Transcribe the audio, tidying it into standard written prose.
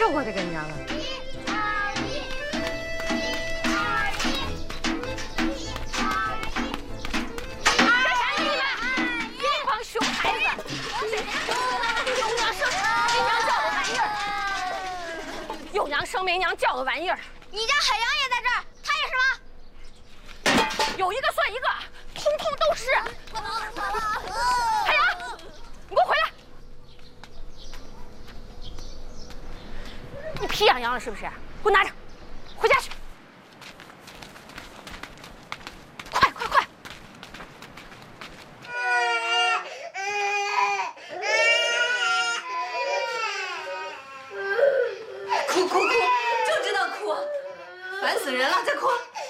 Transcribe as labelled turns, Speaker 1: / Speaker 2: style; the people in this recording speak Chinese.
Speaker 1: 去我的个娘啊！
Speaker 2: 有娘生没娘教的玩意儿，
Speaker 3: 你家海洋也在这儿，他也是吗？
Speaker 2: 有一个算一个，通通都是。海洋，你给我回来！你皮痒痒的是不是？给我拿着，回家去。快快快！
Speaker 4: 哭哭哭，就知道哭，烦死人了，再哭。